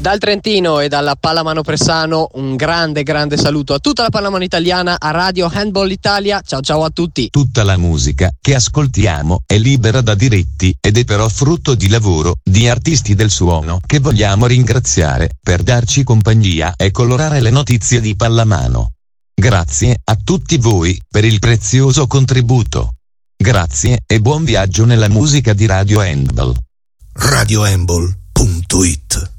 Dal Trentino e dalla Pallamano Pressano un grande saluto a tutta la pallamano italiana, a Radio Handball Italia. Ciao a tutti. Tutta la musica che ascoltiamo è libera da diritti ed è però frutto di lavoro di artisti del suono che vogliamo ringraziare per darci compagnia e colorare le notizie di pallamano. Grazie a tutti voi per il prezioso contributo. Grazie e buon viaggio nella musica di Radio Handball. radiohandball.it